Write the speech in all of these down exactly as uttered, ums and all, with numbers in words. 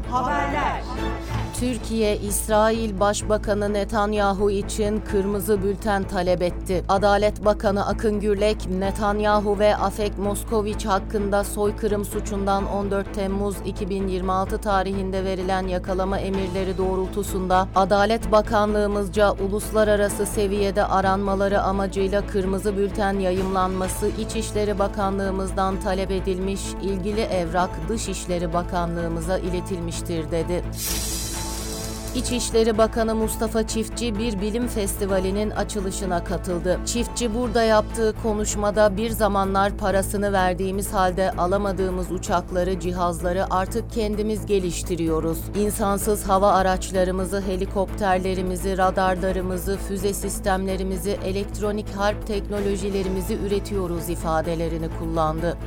Haberler. Türkiye, İsrail Başbakanı Netanyahu için kırmızı bülten talep etti. Adalet Bakanı Akın Gürlek, Netanyahu ve Afek Moskoviç hakkında soykırım suçundan on dört Temmuz iki bin yirmi altı tarihinde verilen yakalama emirleri doğrultusunda Adalet Bakanlığımızca uluslararası seviyede aranmaları amacıyla kırmızı bülten yayımlanması İçişleri Bakanlığımızdan talep edilmiş, ilgili evrak Dışişleri Bakanlığımıza iletilmiştir dedi. İçişleri Bakanı Mustafa Çiftçi bir bilim festivalinin açılışına katıldı. Çiftçi burada yaptığı konuşmada bir zamanlar parasını verdiğimiz halde alamadığımız uçakları, cihazları artık kendimiz geliştiriyoruz. İnsansız hava araçlarımızı, helikopterlerimizi, radarlarımızı, füze sistemlerimizi, elektronik harp teknolojilerimizi üretiyoruz ifadelerini kullandı.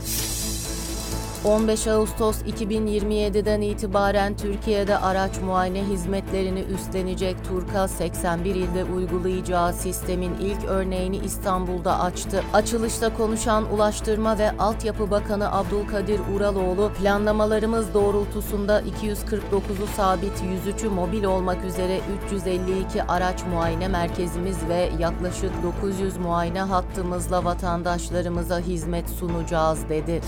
on beş Ağustos iki bin yirmi yedi'den itibaren Türkiye'de araç muayene hizmetlerini üstlenecek Turka seksen bir ilde uygulayacağı sistemin ilk örneğini İstanbul'da açtı. Açılışta konuşan Ulaştırma ve Altyapı Bakanı Abdülkadir Uraloğlu, planlamalarımız doğrultusunda iki yüz kırk dokuzu sabit, yüz üçü mobil olmak üzere üç yüz elli iki araç muayene merkezimiz ve yaklaşık dokuz yüz muayene hattımızla vatandaşlarımıza hizmet sunacağız dedi.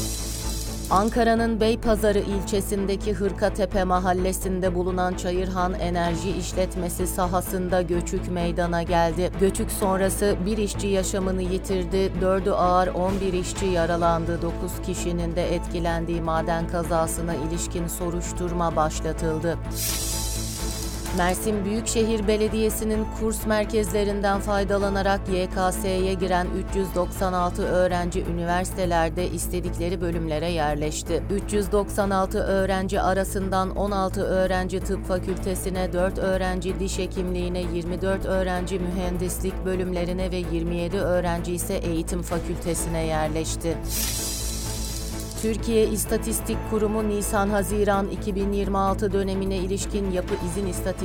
Ankara'nın Beypazarı ilçesindeki Hırkatepe mahallesinde bulunan Çayırhan Enerji İşletmesi sahasında göçük meydana geldi. Göçük sonrası bir işçi yaşamını yitirdi, dördü ağır on bir işçi yaralandı, dokuz kişinin de etkilendiği maden kazasına ilişkin soruşturma başlatıldı. Mersin Büyükşehir Belediyesi'nin kurs merkezlerinden faydalanarak Y K S'ye giren üç yüz doksan altı öğrenci üniversitelerde istedikleri bölümlere yerleşti. üç yüz doksan altı öğrenci arasından on altı öğrenci tıp fakültesine, dört öğrenci diş hekimliğine, yirmi dört öğrenci mühendislik bölümlerine ve yirmi yedi öğrenci ise eğitim fakültesine yerleşti. Türkiye İstatistik Kurumu Nisan-Haziran iki bin yirmi altı dönemine ilişkin yapı izin istatistik